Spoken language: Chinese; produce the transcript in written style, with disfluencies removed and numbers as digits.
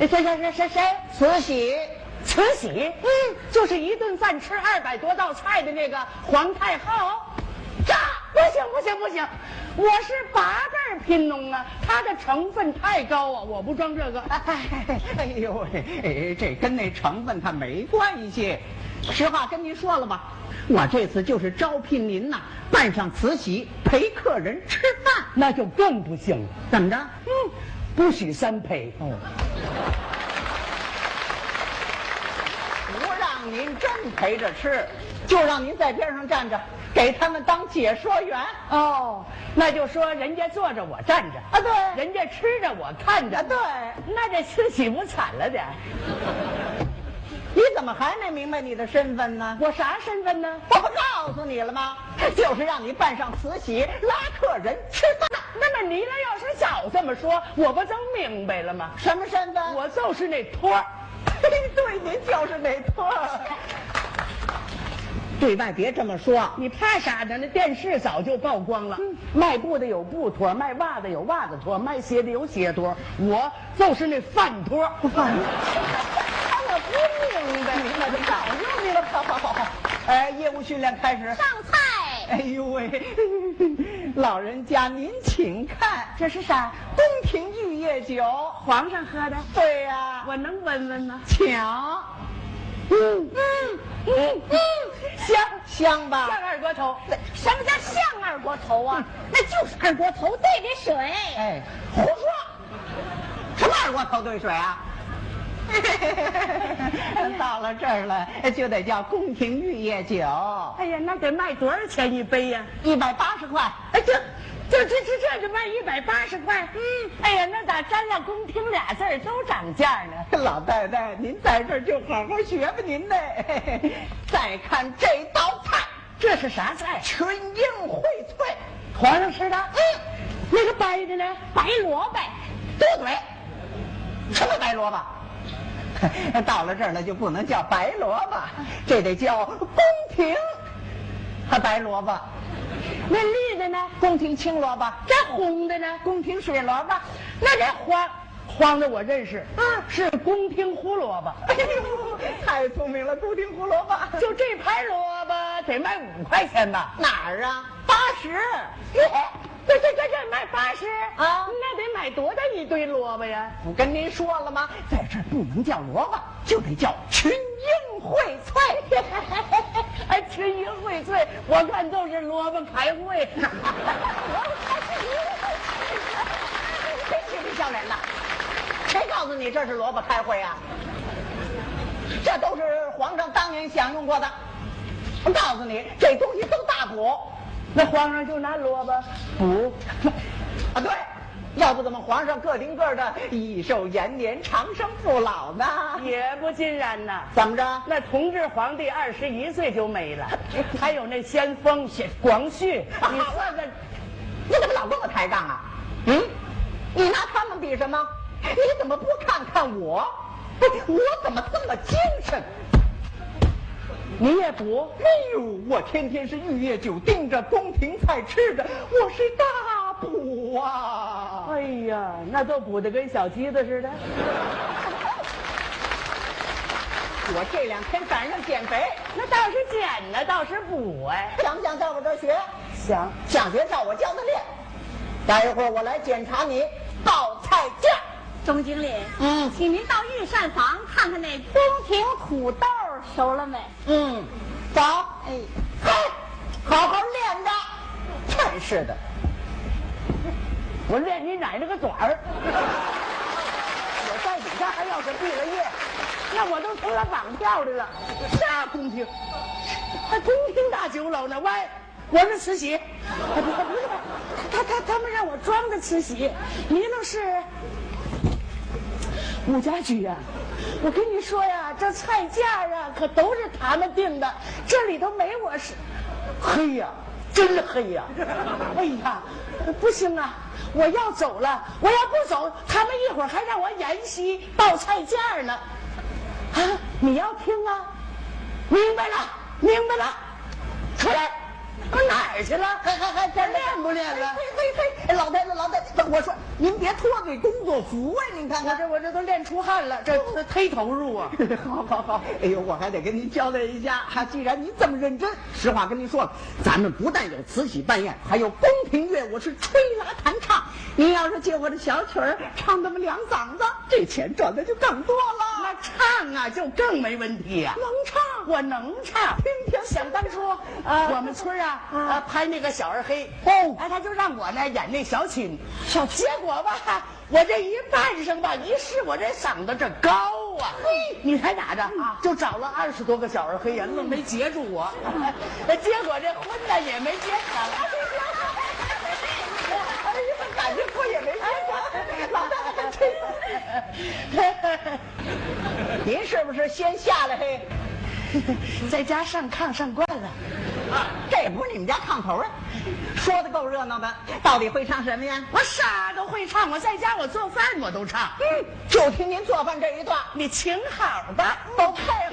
谁？ 慈禧。 慈禧，就是一顿饭吃200多道菜的那个皇太后。这不行，我是8辈贫农啊，它的成分太高啊，我不装这个。 哎呦喂，这跟那成分它没关系。实话跟您说了吧，我这次就是招聘您呐，扮上慈禧陪客人吃饭， 那就更不行了。 怎么着？ 不许3陪。 不让您真陪着吃，就让您在边上站着，给他们当解说员。 那就说人家坐着我站着啊，对， 人家吃着我看着， 对， 那这慈禧不惨了点？ 你怎么还没明白你的身份呢？ 我啥身份呢？ 我不告诉你了吗？就是让你扮上慈禧拉客人吃饭。 那么你要是早这么说，我不都明白了吗？ 什么身份？ 我就是那托儿。 对，您就是那托儿。对外别这么说， 你怕啥呢？那电视早就曝光了。卖布的有布托，卖袜子有袜子托，卖鞋的有鞋托，我就是那饭托。 我不明白，早就明白。好，业务训练开始， 上菜。 哎呦喂，老人家您请看， 这是啥？ 宫廷玉液酒， 皇上喝的。 对呀， 我能闻闻吗？ 抢。香吧？ 像二锅头。 什么叫像二锅头啊？那就是二锅头兑的水。 哎，胡说！什么二锅头兑水啊？到了这儿了，就得叫宫廷玉液酒。 哎呀，那得卖多少钱一杯呀 ？180块。 哎，这就卖180块。哎呀，那咋沾了宫廷俩字都涨价呢？ 老太太，您在这儿就好好学吧您的。再看这道菜， 这是啥菜？ 群英荟萃， 皇上吃的。那个白的呢？ 白萝卜。 多嘴。什么白萝卜？到了这儿呢，就不能叫白萝卜，这得叫宫廷白萝卜。 那绿的呢？ 宫廷青萝卜。 这红的呢？ 宫廷水萝卜。 那这黄的我认识，是宫廷胡萝卜。 哎呦，太聪明了，宫廷胡萝卜。 就这盘萝卜得卖5块钱吧？ 哪儿啊？80。 这卖80 啊？ 那得买多大一堆萝卜呀？ 不跟您说了吗？在这儿不能叫萝卜，就得叫群英荟萃。 哎，群英荟萃，我看都是萝卜开会。 别嬉皮笑脸的，谁告诉你这是萝卜开会啊？这都是皇上当年享用过的。我告诉你，这东西都大补。 那皇上就拿萝卜补啊？对，要不怎么皇上个顶个的益寿延年、长生不老呢？ 也不尽然呐。 怎么着？ 那同治皇帝21岁就没了，还有那先锋广旭，你说这， 你怎么老跟我抬杠啊？你拿他们比什么？你怎么不看看我？我怎么这么精神？ 你也补？ 哎呦，我天天是玉液酒盯着，宫廷菜吃着，我是大补啊！ 哎呀，那都补得跟小鸡子似的。 我这2天赶上减肥， 那倒是减呢，倒是补哎。 想不想到我这儿学？ 想学，照我教的练。待一会儿我来检查你报菜价。 钟经理，请您到御膳房看看那宫廷土豆熟了没？ 走。好好练着。真是的， 我练你奶奶个爪儿！我在底下还要是毕了业，那我都成了绑票的了。啥宫廷？还宫廷大酒楼呢？喂，我是慈禧。不是，他们让我装的慈禧，你那是武家驹呀！我跟你说呀，这菜价啊，可都是他们定的，这里头没我是。黑呀，真黑呀！哎呀，不行啊，我要走了，我要不走，他们一会儿还让我沿袭报菜价呢。啊，你要听啊？明白了，出来， 哪儿去了？还练不练了？ 嘿，老太太，我说您别脱罪工作服啊！您看看， 我这都练出汗了，这忒投入啊！ 好，哎呦，我还得跟您交代一下，既然您这么认真，实话跟您说了，咱们不但有慈禧办宴，还有宫廷乐舞是吹拉弹唱。您要是借我的小曲儿唱那么2嗓子，这钱赚的就更多了。 那唱啊，就更没问题呀。 能唱， 我能唱。 听听， 想当初，我们村拍那个小二黑，他就让我呢演那小青，结果吧，我这一扮上吧，一试我这嗓子这高啊，你猜咋着？就找了20多个小二黑人，愣没截住我，结果这婚呢也没结成。 哎呀，感情婚也没结成，老大您是不是先下来嘿？ 在家上炕上惯了， 这不是你们家炕头啊？说的够热闹的，到底会唱什么呀？ 我啥都会唱，我在家我做饭我都唱。 就听您做饭这一段， 你请好吧， 都太